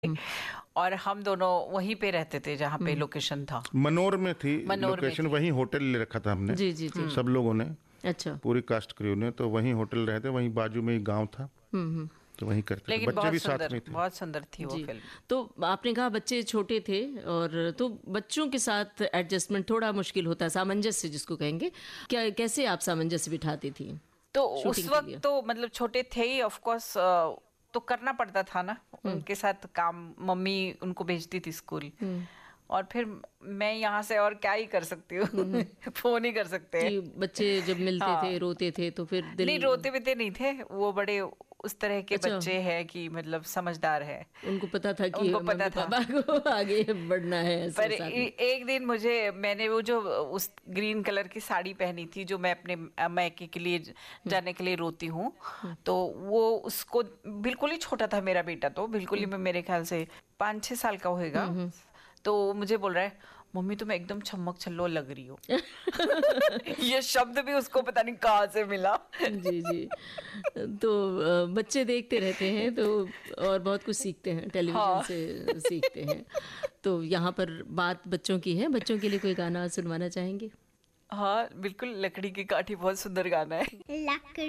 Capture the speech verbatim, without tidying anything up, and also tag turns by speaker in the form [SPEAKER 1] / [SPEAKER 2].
[SPEAKER 1] और हम दोनों वहीं पे रहते थे जहाँ पे लोकेशन था।
[SPEAKER 2] मनोर में थी
[SPEAKER 1] मनोर में
[SPEAKER 2] लोकेशन,
[SPEAKER 1] थी।
[SPEAKER 2] वहीं होटल ले रखा था हमने।
[SPEAKER 3] जी जी जी।
[SPEAKER 2] सब लोगों ने,
[SPEAKER 3] अच्छा।
[SPEAKER 2] पूरी कास्ट क्रू ने, तो वहीं होटल रहते, वहीं बाजू में ही गांव था,
[SPEAKER 3] हम्म हम्म।
[SPEAKER 2] तो वहीं करते थे।
[SPEAKER 1] लेकिन
[SPEAKER 2] बच्चे
[SPEAKER 1] बहुत
[SPEAKER 2] भी साथ
[SPEAKER 1] सुंदर,
[SPEAKER 2] में थे।
[SPEAKER 1] बहुत सुंदर थी वो
[SPEAKER 3] जी।
[SPEAKER 1] फिल्म।
[SPEAKER 3] तो आपने कहा बच्चे छोटे थे, और तो बच्चों के साथ एडजस्टमेंट थोड़ा मुश्किल होता है, सामंजस्य जिसको कहेंगे। क्या कैसे आप सामंजस्य बिठाती थी?
[SPEAKER 1] तो
[SPEAKER 3] शूटिंग
[SPEAKER 1] उस
[SPEAKER 3] के
[SPEAKER 1] वक्त
[SPEAKER 3] लिए?
[SPEAKER 1] तो मतलब छोटे थे ही, ऑफ कोर्स, तो करना पड़ता था ना उनके साथ काम। मम्मी उनको भेजती थी स्कूल, और फिर मैं यहाँ से और क्या ही कर सकती हूँ। फोन ही कर सकते
[SPEAKER 3] कि
[SPEAKER 1] हैं।
[SPEAKER 3] बच्चे जब मिलते
[SPEAKER 1] हाँ।
[SPEAKER 3] थे रोते थे तो फिर दिल
[SPEAKER 1] नहीं, रोते बीते नहीं थे वो, बड़े उस तरह के
[SPEAKER 3] अच्छा।
[SPEAKER 1] बच्चे हैं कि मतलब समझदार है।
[SPEAKER 3] उनको पता था कि
[SPEAKER 1] उनको पता
[SPEAKER 3] मम्मी
[SPEAKER 1] था।
[SPEAKER 3] पापा को आगे बढ़ना है ऐसे
[SPEAKER 1] पर
[SPEAKER 3] साथ
[SPEAKER 1] ए,
[SPEAKER 3] में।
[SPEAKER 1] एक दिन मुझे, मैंने वो जो उस ग्रीन कलर की साड़ी पहनी थी जो मैं अपने मैके के लिए जाने के लिए रोती हूँ, तो वो उसको, बिल्कुल ही छोटा था मेरा बेटा, तो बिल्कुल ही, मेरे ख्याल से पाँच छः साल का होएगा। तो वो मुझे बोल रहा है, मम्मी तुम एकदम छम्मक छल्लो लग रही हो। ये शब्द भी उसको पता नहीं कहाँ से मिला।
[SPEAKER 3] जी जी। तो अ, बच्चे देखते रहते हैं तो, और बहुत कुछ सीखते हैं, टेलीविजन
[SPEAKER 1] हाँ।
[SPEAKER 3] से सीखते हैं। तो यहाँ पर बात बच्चों की है, बच्चों के लिए कोई गाना सुनवाना चाहेंगे?
[SPEAKER 1] हाँ बिल्कुल, लकड़ी की काठी बहुत सुंदर गाना है।
[SPEAKER 4] लकड़ी